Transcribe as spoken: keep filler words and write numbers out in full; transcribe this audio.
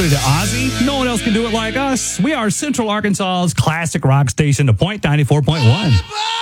directly to Ozzy. No one else can do it like us. We are Central Arkansas's classic rock station, The Point ninety-four point one.